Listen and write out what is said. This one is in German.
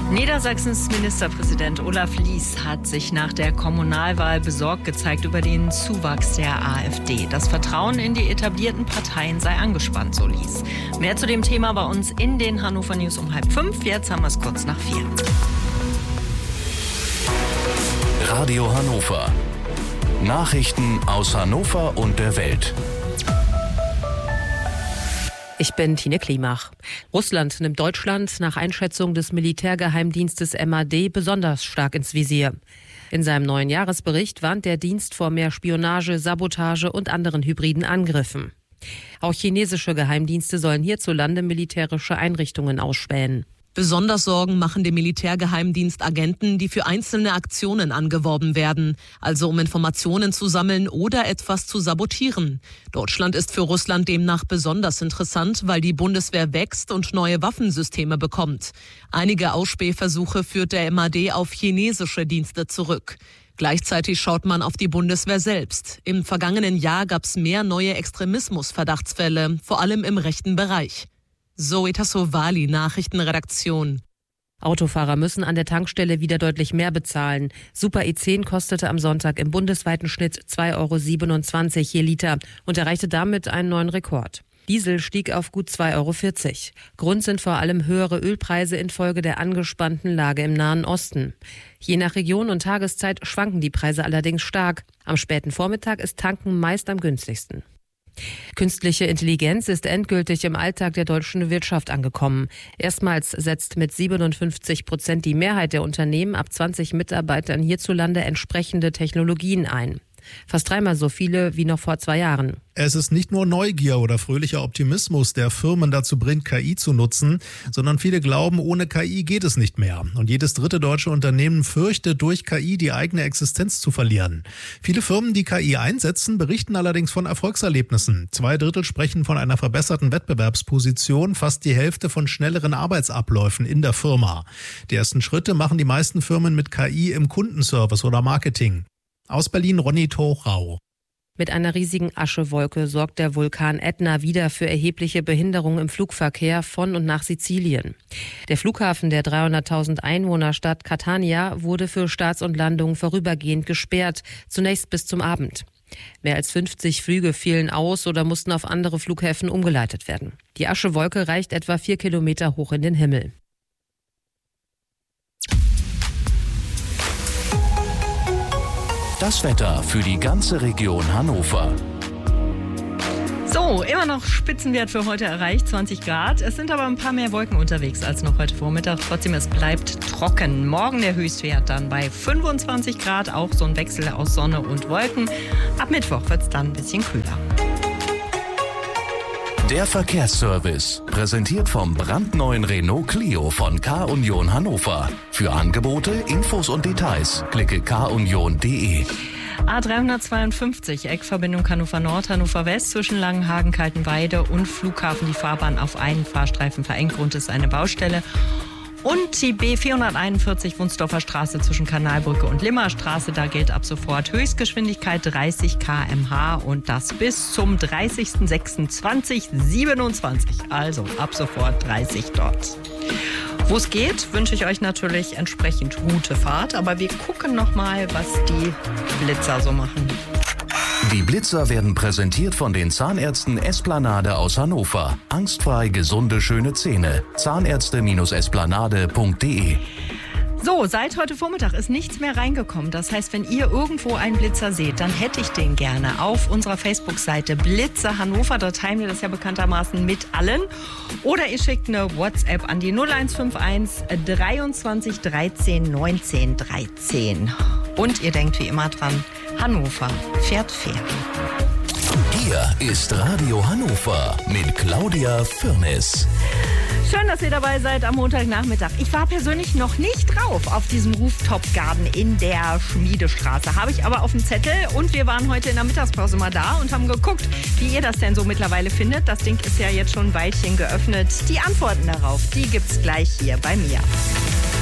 Niedersachsens Ministerpräsident Olaf Lies hat sich nach der Kommunalwahl besorgt gezeigt über den Zuwachs der AfD. Das Vertrauen in die etablierten Parteien sei angespannt, so Lies. Mehr zu dem Thema bei uns in den Hannover News um 4:30. Jetzt haben wir es kurz nach 4. Radio Hannover. Nachrichten aus Hannover und der Welt. Ich bin Tine Klimach. Russland nimmt Deutschland nach Einschätzung des Militärgeheimdienstes MAD besonders stark ins Visier. In seinem neuen Jahresbericht warnt der Dienst vor mehr Spionage, Sabotage und anderen hybriden Angriffen. Auch chinesische Geheimdienste sollen hierzulande militärische Einrichtungen ausspähen. Besonders Sorgen machen dem Militärgeheimdienst Agenten, die für einzelne Aktionen angeworben werden, also um Informationen zu sammeln oder etwas zu sabotieren. Deutschland ist für Russland demnach besonders interessant, weil die Bundeswehr wächst und neue Waffensysteme bekommt. Einige Ausspähversuche führt der MAD auf chinesische Dienste zurück. Gleichzeitig schaut man auf die Bundeswehr selbst. Im vergangenen Jahr gab es mehr neue Extremismus-Verdachtsfälle, vor allem im rechten Bereich. Zoe Tassovali, Nachrichtenredaktion. Autofahrer müssen an der Tankstelle wieder deutlich mehr bezahlen. Super E10 kostete am Sonntag im bundesweiten Schnitt 2,27 € je Liter und erreichte damit einen neuen Rekord. Diesel stieg auf gut 2,40 €. Grund sind vor allem höhere Ölpreise infolge der angespannten Lage im Nahen Osten. Je nach Region und Tageszeit schwanken die Preise allerdings stark. Am späten Vormittag ist Tanken meist am günstigsten. Künstliche Intelligenz ist endgültig im Alltag der deutschen Wirtschaft angekommen. Erstmals setzt mit 57% die Mehrheit der Unternehmen ab 20 Mitarbeitern hierzulande entsprechende Technologien ein. Fast dreimal so viele wie noch vor 2 Jahren. Es ist nicht nur Neugier oder fröhlicher Optimismus, der Firmen dazu bringt, KI zu nutzen, sondern viele glauben, ohne KI geht es nicht mehr. Und jedes dritte deutsche Unternehmen fürchtet, durch KI die eigene Existenz zu verlieren. Viele Firmen, die KI einsetzen, berichten allerdings von Erfolgserlebnissen. 2/3 sprechen von einer verbesserten Wettbewerbsposition, fast die Hälfte von schnelleren Arbeitsabläufen in der Firma. Die ersten Schritte machen die meisten Firmen mit KI im Kundenservice oder Marketing. Aus Berlin Ronny Thorau. Mit einer riesigen Aschewolke sorgt der Vulkan Ätna wieder für erhebliche Behinderungen im Flugverkehr von und nach Sizilien. Der Flughafen der 300.000 Einwohnerstadt Catania wurde für Starts und Landungen vorübergehend gesperrt, zunächst bis zum Abend. Mehr als 50 Flüge fielen aus oder mussten auf andere Flughäfen umgeleitet werden. Die Aschewolke reicht etwa 4 Kilometer hoch in den Himmel. Das Wetter für die ganze Region Hannover. So, immer noch Spitzenwert für heute erreicht, 20 Grad. Es sind aber ein paar mehr Wolken unterwegs als noch heute Vormittag. Trotzdem, es bleibt trocken. Morgen der Höchstwert dann bei 25 Grad. Auch so ein Wechsel aus Sonne und Wolken. Ab Mittwoch wird es dann ein bisschen kühler. Der Verkehrsservice, präsentiert vom brandneuen Renault Clio von K-Union Hannover. Für Angebote, Infos und Details klicke kunion.de. A352, Eckverbindung Hannover Nord, Hannover West zwischen Langenhagen, Kaltenweide und Flughafen. Die Fahrbahn auf einen Fahrstreifen verengt, Grund ist eine Baustelle. Und die B441 Wunsdorfer Straße zwischen Kanalbrücke und Limmerstraße, da gilt ab sofort Höchstgeschwindigkeit 30 km/h und das bis zum 30.06.2027. Also ab sofort 30 dort. Wo es geht, wünsche ich euch natürlich entsprechend gute Fahrt, aber wir gucken noch mal, was die Blitzer so machen. Die Blitzer werden präsentiert von den Zahnärzten Esplanade aus Hannover. Angstfrei gesunde, schöne Zähne. Zahnärzte-esplanade.de. So, seit heute Vormittag ist nichts mehr reingekommen. Das heißt, wenn ihr irgendwo einen Blitzer seht, dann hätte ich den gerne auf unserer Facebook-Seite Blitzer Hannover. Dort teilen wir das ja bekanntermaßen mit allen. Oder ihr schickt eine WhatsApp an die 0151 23 13 19 13. Und ihr denkt wie immer dran, Hannover fährt fair. Hier ist Radio Hannover mit Claudia Firnis. Schön, dass ihr dabei seid am Montagnachmittag. Ich war persönlich noch nicht drauf auf diesem Rooftop Garden in der Schmiedestraße. Habe ich aber auf dem Zettel und wir waren heute in der Mittagspause mal da und haben geguckt, wie ihr das denn so mittlerweile findet. Das Ding ist ja jetzt schon ein Weilchen geöffnet. Die Antworten darauf, die gibt's gleich hier bei mir.